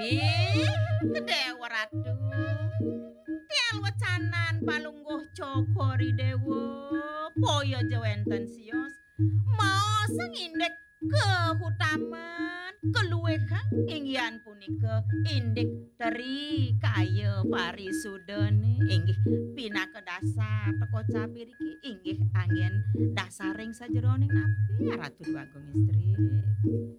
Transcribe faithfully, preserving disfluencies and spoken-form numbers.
Ih, Dewa Ratu. Tial wecanan palungguh Joko Ridewo. Poyo jawenten sios. Mau sengindek kehutaman keluwehan inggian punika indik dari kaya parisudene inggih pinaka dasar teko capir iki inggih angin dasaring sajeroning napi Ratu Bagong Istri.